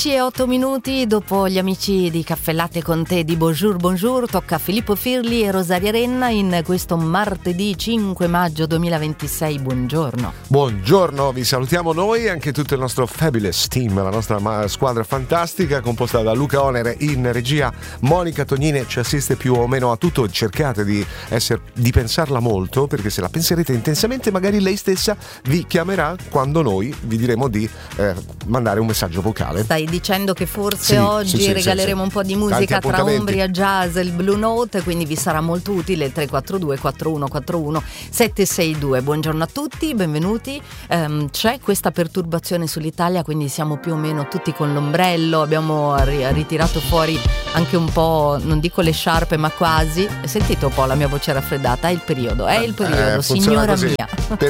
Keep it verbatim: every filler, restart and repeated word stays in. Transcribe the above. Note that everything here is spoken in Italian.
e otto minuti dopo gli amici di Caffè Latte con te di Bonjour Bonjour, tocca a Filippo Firli e Rosaria Renna in questo martedì cinque maggio duemilaventisei. Buongiorno. Buongiorno, vi salutiamo noi e anche tutto il nostro fabulous team, la nostra ma- squadra fantastica composta da Luca Onere in regia, Monica Tognini ci assiste più o meno a tutto. Cercate di, essere, di pensarla molto, perché se la penserete intensamente magari lei stessa vi chiamerà quando noi vi diremo di eh, mandare un messaggio vocale. Stai dicendo che forse sì, oggi sì, sì, regaleremo sì, un po' di Tanti musica tra appuntamenti. Umbria Jazz e il Blue Note, quindi vi sarà molto utile il tre quattro due quattro uno quattro uno sette sei due. Buongiorno a tutti, benvenuti. Um, c'è questa perturbazione sull'Italia, quindi siamo più o meno tutti con l'ombrello, abbiamo ri- ritirato fuori anche un po', non dico le sciarpe ma quasi. Sentite un po' la mia voce raffreddata, è il periodo, è il periodo, eh, signora così. mia. Per